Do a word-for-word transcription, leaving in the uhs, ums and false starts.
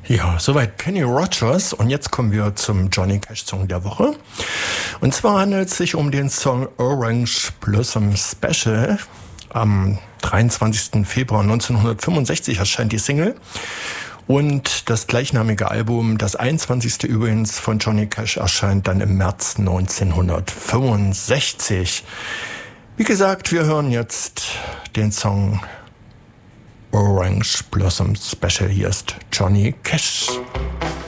Ja, soweit Kenny Rogers. Und jetzt kommen wir zum Johnny Cash Song der Woche. Und zwar handelt es sich um den Song Orange Blossom Special. Am dreiundzwanzigsten Februar neunzehnhundertfünfundsechzig erscheint die Single. Und das gleichnamige Album, das einundzwanzigste übrigens von Johnny Cash, erscheint dann im März neunzehnhundertfünfundsechzig. Wie gesagt, wir hören jetzt den Song Orange Blossom Special. Hier ist Johnny Cash.